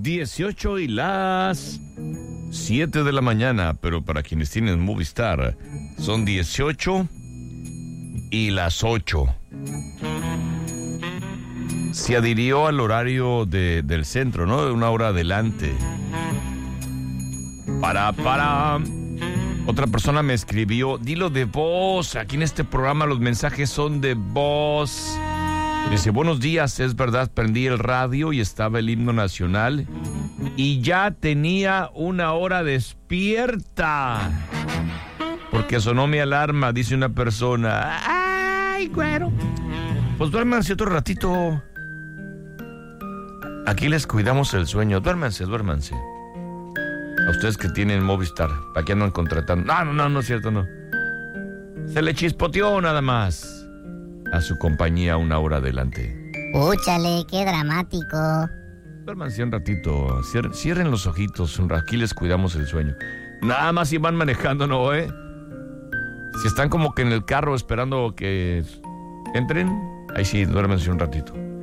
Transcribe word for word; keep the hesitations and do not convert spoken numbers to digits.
dieciocho y las siete de la mañana, pero para quienes tienen Movistar son dieciocho y las ocho. Se adhirió al horario de, del centro, ¿no? De una hora adelante. Para, para. Otra persona me escribió, dilo de voz. Aquí en este programa los mensajes son de voz. Dice, buenos días, es verdad, prendí el radio y estaba el himno nacional y ya tenía una hora despierta porque sonó mi alarma, dice una persona. Ay, güero. Pues duérmanse otro ratito. Aquí les cuidamos el sueño. Duérmanse, duérmanse. A ustedes que tienen Movistar, ¿para qué andan contratando? No, no, no, no es cierto, no. Se le chispoteó nada más a su compañía una hora adelante. Úchale, qué dramático. Duérmanse un ratito, cierren, cierren los ojitos, aquí les cuidamos el sueño. Nada más si van manejando, ¿no, eh? Si están como que en el carro esperando que entren, ahí sí, duérmanse un ratito.